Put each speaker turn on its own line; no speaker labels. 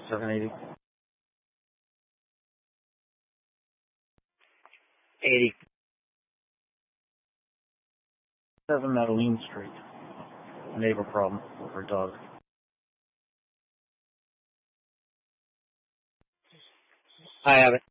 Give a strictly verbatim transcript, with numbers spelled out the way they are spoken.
seven eighty.
eighty.
seven Madeline Street. Neighbor problem with her dog.
I have it.